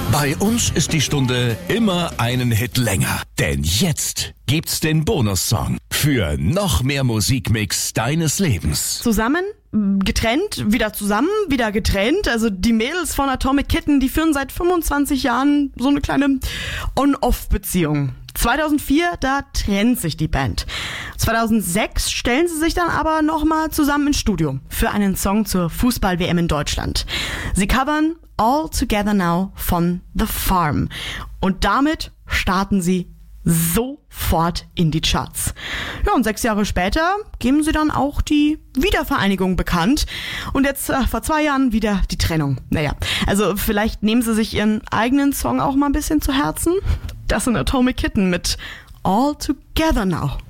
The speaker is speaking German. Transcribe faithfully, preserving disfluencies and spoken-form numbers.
Bei uns ist die Stunde immer einen Hit länger. Denn jetzt gibt's den Bonussong für noch mehr Musikmix deines Lebens. Zusammen, getrennt, wieder zusammen, wieder getrennt. Also die Mädels von Atomic Kitten, die führen seit fünfundzwanzig Jahren so eine kleine On-Off-Beziehung. zweitausendvier, da trennt sich die Band. zweitausendsechs stellen sie sich dann aber nochmal zusammen ins Studio für einen Song zur Fußball-W M in Deutschland. Sie covern All Together Now von The Farm. Und damit starten sie sofort in die Charts. Ja, und sechs Jahre später geben sie dann auch die Wiedervereinigung bekannt. Und jetzt äh, vor zwei Jahren wieder die Trennung. Naja, also vielleicht nehmen sie sich ihren eigenen Song auch mal ein bisschen zu Herzen. Das sind Atomic Kitten mit All Together Now.